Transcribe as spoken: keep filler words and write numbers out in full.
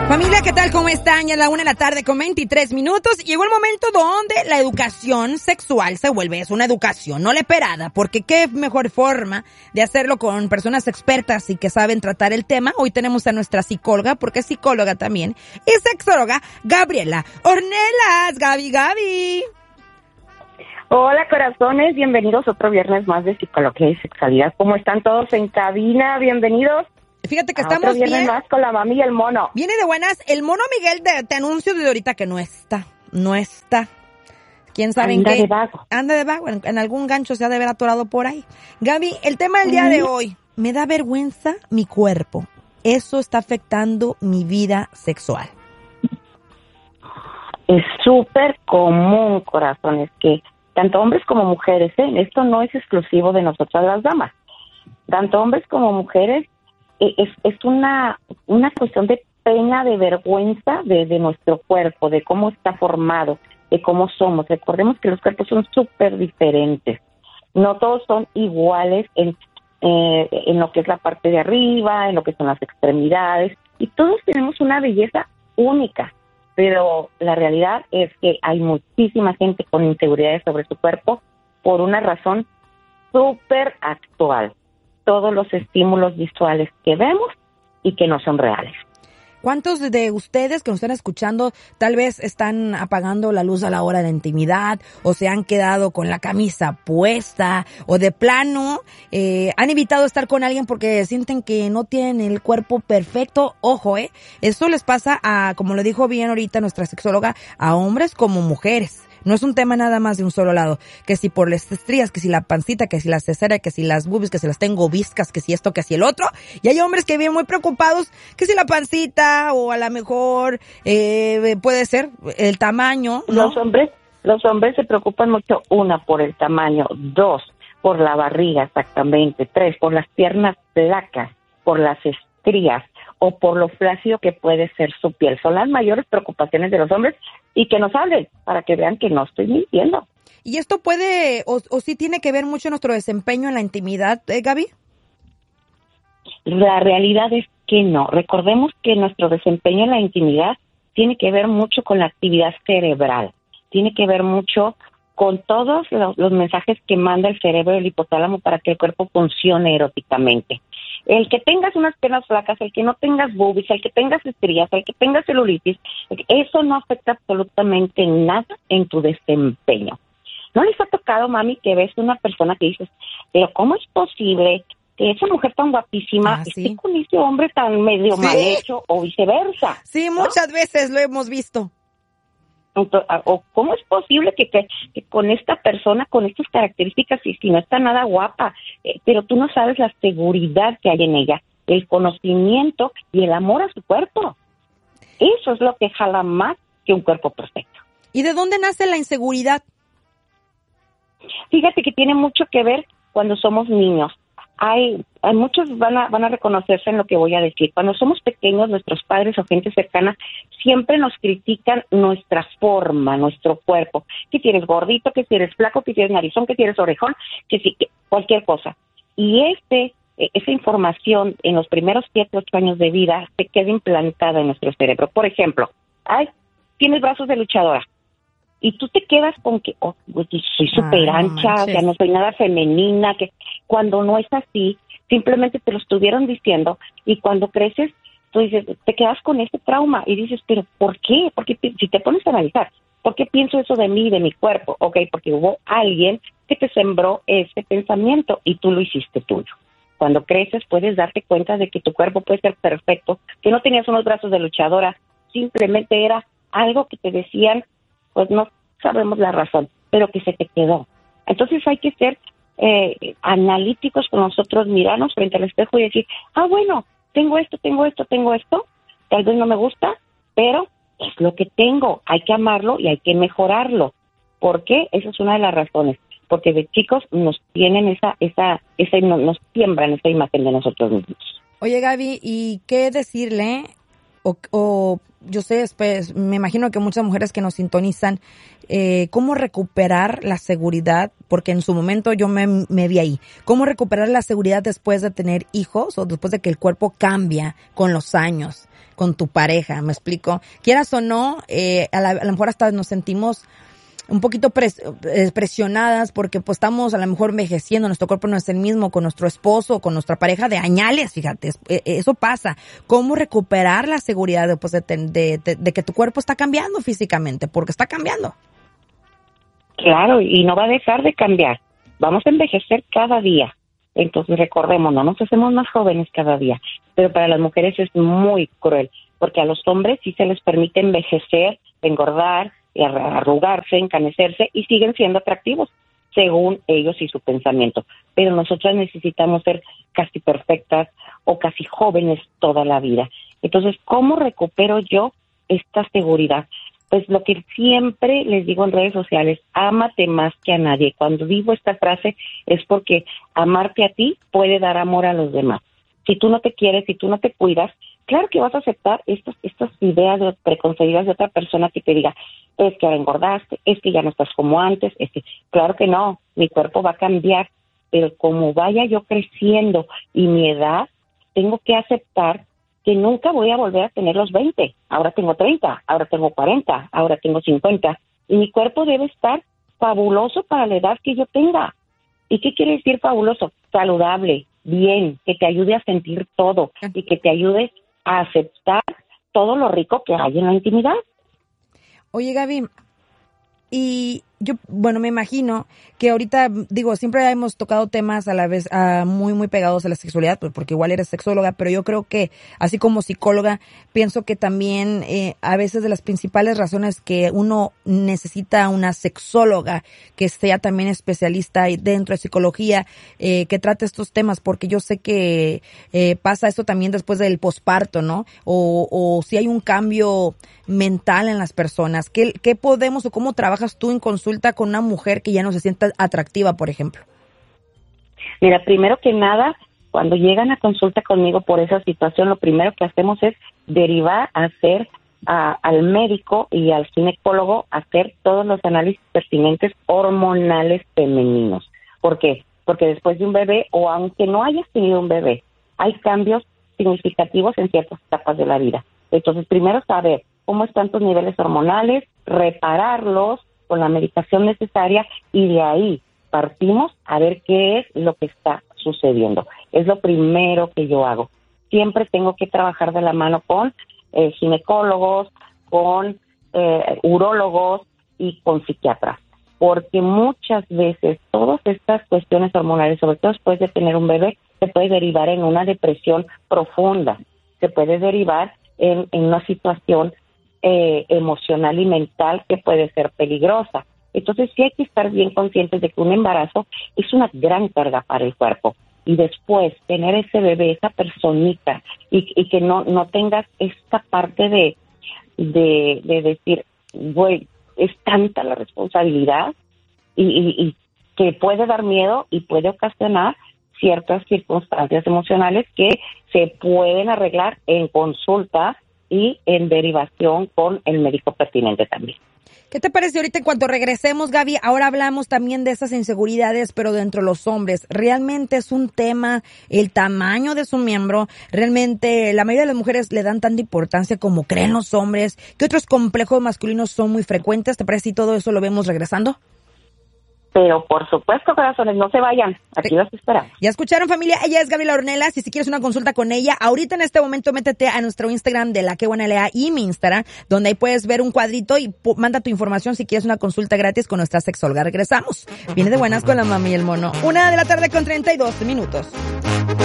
Familia, ¿qué tal? ¿Cómo están? Ya es la una de la tarde con veintitrés minutos. Llegó el momento donde la educación sexual se vuelve, es una educación no leperada, porque qué mejor forma de hacerlo con personas expertas y que saben tratar el tema. Hoy tenemos a nuestra psicóloga, porque es psicóloga también, y sexóloga, Gabriela Ornelas. Gaby, Gaby. Hola, corazones, bienvenidos otro viernes más de Psicología y Sexualidad. ¿Cómo están todos en cabina? Bienvenidos. Fíjate que a estamos otro viernes bien. más con la mami y el mono. Viene de buenas. El mono Miguel, te, te anuncio desde ahorita que no está. No está. ¿Quién sabe Anda en qué? de vago. Anda de vago. En, en algún gancho se ha de haber atorado por ahí. Gaby, el tema del día de hoy. Me da vergüenza mi cuerpo. Eso está afectando mi vida sexual. Es súper común, corazones, que tanto hombres como mujeres, ¿eh? Esto no es exclusivo de nosotras las damas. Tanto hombres como mujeres, eh, es, es una, una cuestión de pena, de vergüenza de, de nuestro cuerpo, de cómo está formado, de cómo somos. Recordemos que los cuerpos son súper diferentes. No todos son iguales en, eh, en lo que es la parte de arriba, en lo que son las extremidades, y todos tenemos una belleza única. Pero la realidad es que hay muchísima gente con inseguridades sobre su cuerpo por una razón súper actual. Todos los estímulos visuales que vemos y que no son reales. ¿Cuántos de ustedes que nos están escuchando tal vez están apagando la luz a la hora de la intimidad o se han quedado con la camisa puesta o de plano eh, han evitado estar con alguien porque sienten que no tienen el cuerpo perfecto? Ojo, eh, esto les pasa a, como lo dijo bien ahorita nuestra sexóloga, a hombres como mujeres. No es un tema nada más de un solo lado, que si por las estrías, que si la pancita, que si la cesárea, que si las boobies, que si las tengo viscas, que si esto, que si el otro. Y hay hombres que vienen muy preocupados, que si la pancita o a lo mejor eh, puede ser el tamaño, ¿no? Los hombres, los hombres se preocupan mucho, una, por el tamaño, dos, por la barriga exactamente, tres, por las piernas flacas, por las estrías o por lo flácido que puede ser su piel. Son las mayores preocupaciones de los hombres y que nos hablen para que vean que no estoy mintiendo. ¿Y esto puede o, o sí tiene que ver mucho nuestro desempeño en la intimidad, eh, Gaby? La realidad es que no. Recordemos que nuestro desempeño en la intimidad tiene que ver mucho con la actividad cerebral, tiene que ver mucho con todos los, los mensajes que manda el cerebro del hipotálamo para que el cuerpo funcione eróticamente. El que tengas unas piernas flacas, el que no tengas boobies, el que tengas estrías, el que tengas celulitis, eso no afecta absolutamente nada en tu desempeño. ¿No les ha tocado, mami, que ves una persona que dices, pero ¿cómo es posible que esa mujer tan guapísima Ah, sí. esté con ese hombre tan medio Sí. mal hecho o viceversa? Sí, ¿no? muchas veces lo hemos visto. Entonces, o cómo es posible que, que, que con esta persona, con estas características, y si no está nada guapa, eh, pero tú no sabes la seguridad que hay en ella, el conocimiento y el amor a su cuerpo. Eso es lo que jala más que un cuerpo perfecto. ¿Y de dónde nace la inseguridad? Fíjate que tiene mucho que ver cuando somos niños. Hay, hay muchos van a, van a reconocerse en lo que voy a decir. Cuando somos pequeños, nuestros padres o gente cercana siempre nos critican nuestra forma, nuestro cuerpo. Que si eres gordito, que si eres flaco, que si eres narizón, que si eres orejón, que si que, cualquier cosa. Y este, esa información en los primeros siete, ocho años de vida se queda implantada en nuestro cerebro. Por ejemplo, ay, tienes brazos de luchadora. Y tú te quedas con que, oh, soy súper ancha, no o sea, no soy nada femenina, que cuando no es así, simplemente te lo estuvieron diciendo, y cuando creces, tú dices, te quedas con ese trauma, y dices, pero ¿por qué? Porque si te pones a analizar, ¿por qué pienso eso de mí, de mi cuerpo? Ok, porque hubo alguien que te sembró ese pensamiento, y tú lo hiciste tuyo. Cuando creces, puedes darte cuenta de que tu cuerpo puede ser perfecto, que no tenías unos brazos de luchadora, simplemente era algo que te decían, pues no sabemos la razón, pero que se te quedó. Entonces hay que ser eh, analíticos con nosotros, mirarnos frente al espejo y decir, ah, bueno, tengo esto, tengo esto, tengo esto, tal vez no me gusta, pero es lo que tengo, hay que amarlo y hay que mejorarlo. ¿Por qué? Esa es una de las razones, porque de chicos nos tienen esa, esa, esa nos, nos siembran esa imagen de nosotros mismos. Oye, Gaby, ¿y qué decirle? O, o yo sé, pues, me imagino que muchas mujeres que nos sintonizan, eh, ¿cómo recuperar la seguridad? Porque en su momento yo me, me vi ahí. ¿Cómo recuperar la seguridad después de tener hijos o después de que el cuerpo cambia con los años? con tu pareja, ¿me explico? Quieras o no, eh, a, la, a lo mejor hasta nos sentimos un poquito pres, presionadas porque pues estamos a lo mejor envejeciendo, nuestro cuerpo no es el mismo con nuestro esposo, con nuestra pareja de añales, fíjate, eso pasa. ¿Cómo recuperar la seguridad de, pues, de, de, de, de que tu cuerpo está cambiando físicamente? Porque está cambiando. Claro, y no va a dejar de cambiar. Vamos a envejecer cada día. Entonces recordemos, no nos hacemos más jóvenes cada día. Pero para las mujeres es muy cruel, porque a los hombres sí se les permite envejecer, engordar, arrugarse, encanecerse y siguen siendo atractivos según ellos y su pensamiento. Pero nosotras necesitamos ser casi perfectas o casi jóvenes toda la vida. Entonces, ¿cómo recupero yo esta seguridad? Pues lo que siempre les digo en redes sociales, ámate más que a nadie. Cuando digo esta frase es porque amarte a ti puede dar amor a los demás. Si tú no te quieres, si tú no te cuidas, claro que vas a aceptar estas estas ideas de, preconcebidas de otra persona que te diga, es que ahora engordaste, es que ya no estás como antes, es que, claro que no, mi cuerpo va a cambiar, pero como vaya yo creciendo y mi edad, tengo que aceptar que nunca voy a volver a tener los veinte, ahora tengo treinta, ahora tengo cuarenta, ahora tengo cincuenta, y mi cuerpo debe estar fabuloso para la edad que yo tenga. ¿Y qué quiere decir fabuloso? Saludable, bien, que te ayude a sentir todo y que te ayude a aceptar todo lo rico que hay en la intimidad. Oye, Gaby, y yo, bueno, me imagino que ahorita, digo, siempre hemos tocado temas a la vez uh, muy, muy pegados a la sexualidad, pues porque igual eres sexóloga, pero yo creo que, así como psicóloga, pienso que también eh, a veces de las principales razones que uno necesita una sexóloga que sea también especialista dentro de psicología, eh, que trate estos temas, porque yo sé que eh, pasa esto también después del posparto, ¿no? O, o si hay un cambio mental en las personas. ¿Qué, qué podemos o cómo trabajas tú en consulta con una mujer que ya no se sienta atractiva, por ejemplo? Mira, primero que nada, cuando llegan a consulta conmigo por esa situación, lo primero que hacemos es derivar a hacer a, al médico y al ginecólogo a hacer todos los análisis pertinentes hormonales femeninos. ¿Por qué? Porque después de un bebé, o aunque no hayas tenido un bebé, hay cambios significativos en ciertas etapas de la vida. Entonces, primero saber cómo están tus niveles hormonales, repararlos con la medicación necesaria y de ahí partimos a ver qué es lo que está sucediendo. Es lo primero que yo hago. Siempre tengo que trabajar de la mano con eh, ginecólogos, con eh, urólogos y con psiquiatras, porque muchas veces todas estas cuestiones hormonales, sobre todo después de tener un bebé, se puede derivar en una depresión profunda, se puede derivar en, en una situación Eh, emocional y mental que puede ser peligrosa. Entonces sí hay que estar bien conscientes de que un embarazo es una gran carga para el cuerpo, y después tener ese bebé, esa personita, y, y que no no tengas esta parte de de, de decir, güey, es tanta la responsabilidad y, y, y que puede dar miedo y puede ocasionar ciertas circunstancias emocionales que se pueden arreglar en consulta y en derivación con el médico pertinente también. ¿Qué te parece ahorita en cuanto regresemos, Gaby? Ahora hablamos también de esas inseguridades, pero dentro de los hombres. ¿Realmente es un tema el tamaño de su miembro? ¿Realmente la mayoría de las mujeres le dan tanta importancia como creen los hombres? ¿Qué otros complejos masculinos son muy frecuentes? ¿Te parece si todo eso lo vemos regresando? Pero por supuesto, corazones, no se vayan. Aquí los esperamos. Ya escucharon, familia. Ella es Gaby Ornelas. Y si quieres una consulta con ella, ahorita en este momento métete a nuestro Instagram de La Que Buena Lea y mi Instagram, donde ahí puedes ver un cuadrito y manda tu información si quieres una consulta gratis con nuestra sexóloga. Regresamos. Viene de buenas con la mami y el mono. Una de la tarde con treinta y dos minutos.